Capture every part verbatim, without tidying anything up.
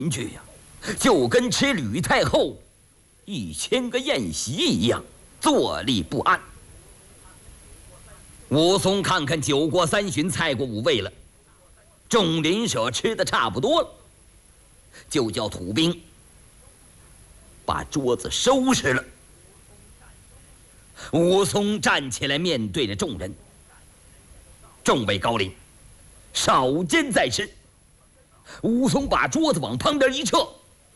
邻居呀，就跟吃吕太后一千个宴席一样，坐立不安。武松看看酒过三巡，菜过五味了，众邻舍吃的差不多了，就叫土兵把桌子收拾了。武松站起来，面对着众人：“众位高邻，少监在身。”武松把桌子往旁边一撤，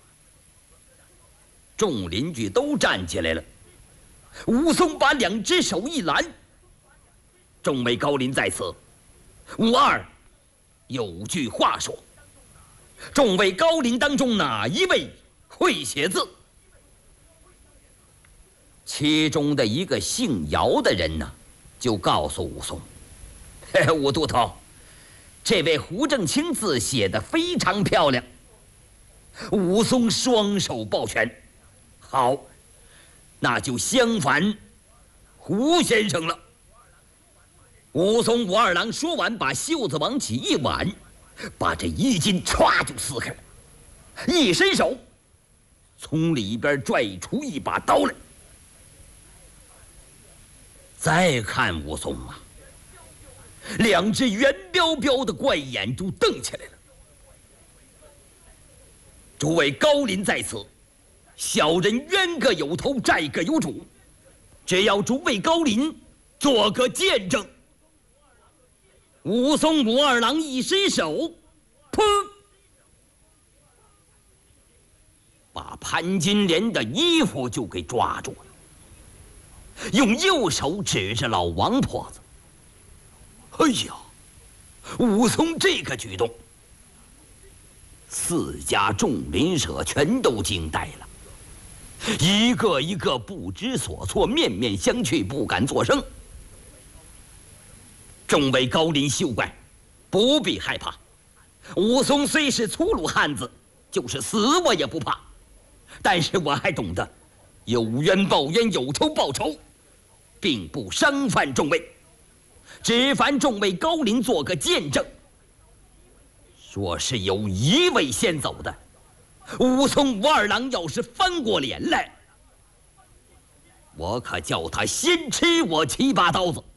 众邻居都站起来了。武松把两只手一拦：“众位高邻在此，武二有句话说。众位高邻当中哪一位会写字？”其中的一个姓姚的人呢，就告诉武松：“嘿，武都头，这位胡正清字写得非常漂亮。”武松双手抱拳：“好，那就相反胡先生了。”武松武二郎说完，把袖子往起一挽，把这衣襟歘就撕开了，一伸手从里边拽出一把刀来。再看武松啊，两只圆彪彪的怪眼就瞪起来了。诸位高邻在此，小人冤各有头，债各有主，只要诸位高邻做个见证。武松武二郎一伸手，砰，把潘金莲的衣服就给抓住了，用右手指着老王婆子。哎呀，武松这个举动，四家众邻舍全都惊呆了，一个一个不知所措，面面相觑，不敢作声。众位高邻休怪，不必害怕。武松虽是粗鲁汉子，就是死我也不怕。但是我还懂得有冤报冤，有仇报仇，并不伤犯众位，只烦众位高邻做个见证。说是有一位先走的，武松武二郎要是翻过脸来，我可叫他先吃我七八刀子。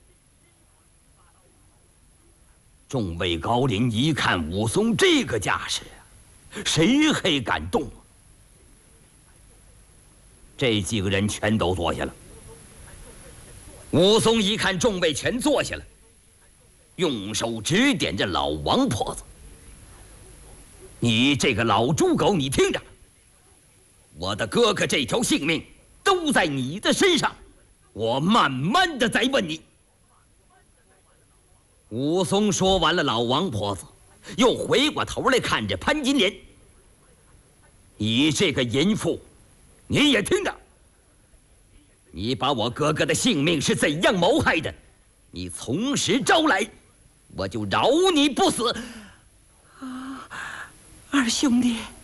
众位高邻一看武松这个架势，谁还敢动啊？这几个人全都坐下了。武松一看众位全坐下了，用手指点着老王婆子：“你这个老猪狗，你听着，我的哥哥这条性命都在你的身上，我慢慢的再问你。”武松说完了老王婆子，又回过头来看着潘金莲：“你这个淫妇，你也听着，你把我哥哥的性命是怎样谋害的？你从实招来，我就饶你不死。” 啊，二兄弟。